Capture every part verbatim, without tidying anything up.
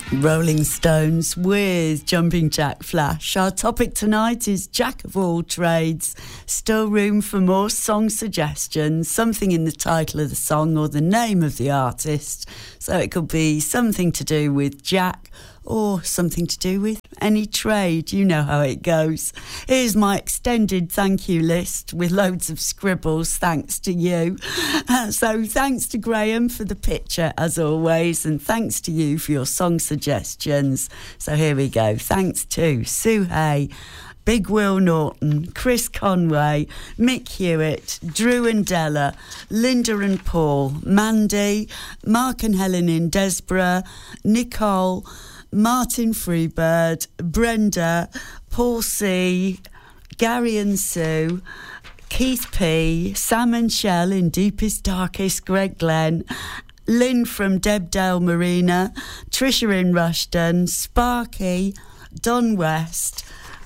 Rolling Stones with Jumping Jack Flash. Our topic tonight is Jack of all trades. Still room for more song suggestions, something in the title of the song or the name of the artist. So it could be something to do with Jack or something to do with any trade. You know how it goes. Here's my extended thank you list with loads of scribbles, thanks to you. Uh, so thanks to Graham for the picture, as always, and thanks to you for your song suggestions. So here we go. Thanks to Sue Hay, Big Will Norton, Chris Conway, Mick Hewitt, Drew and Della, Linda and Paul, Mandy, Mark and Helen in Desborough, Nicole, Martin Freebird, Brenda, Paul C, Gary and Sue, Keith P, Sam and Shell in Deepest Darkest, Greg Glenn, Lynn from Debdale Marina, Trisha in Rushden, Sparky, Don West,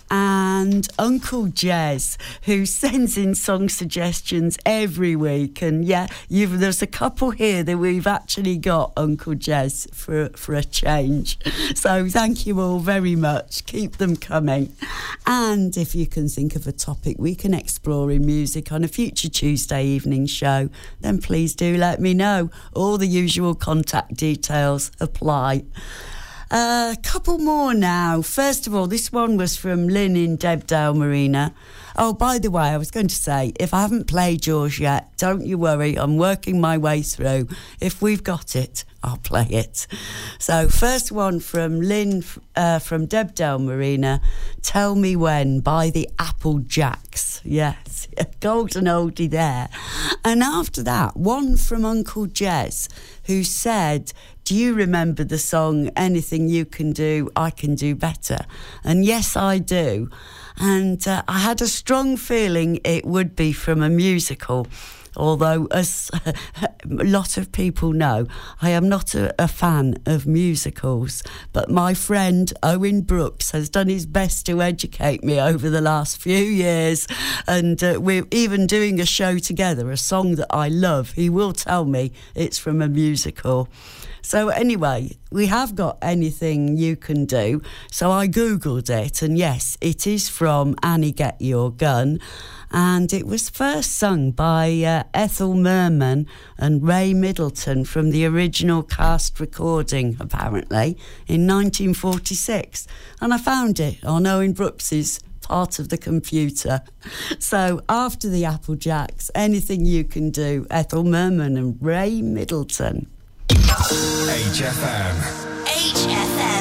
and Uncle Jez, who sends in song suggestions every week. And yeah, you've, there's a couple here that we've actually got Uncle Jez for, for a change. So thank you all very much. Keep them coming. And if you can think of a topic we can explore in music on a future Tuesday evening show, then please do let me know. All the usual contact details apply. A uh, couple more now. First of all, this one was from Lynn in Debdale Marina. Oh, by the way, I was going to say, if I haven't played yours yet, don't you worry, I'm working my way through. If we've got it, I'll play it. So, first one from Lynn uh, from Debdale Marina, Tell Me When by the Applejacks. Yes, golden oldie there. And after that, one from Uncle Jez, who said, do you remember the song Anything You Can Do, I Can Do Better? And yes, I do. And uh, I had a strong feeling it would be from a musical, although as a lot of people know, I am not a, a fan of musicals, but my friend Owen Brooks has done his best to educate me over the last few years, and uh, we're even doing a show together, a song that I love. He will tell me it's from a musical. So anyway, we have got Anything You Can Do. So I Googled it, and yes, it is from Annie Get Your Gun. And it was first sung by uh, Ethel Merman and Ray Middleton from the original cast recording, apparently, in nineteen forty-six. And I found it on Owen Brooks's part of the computer. So after the Applejacks, Anything You Can Do, Ethel Merman and Ray Middleton. H F M. H F M.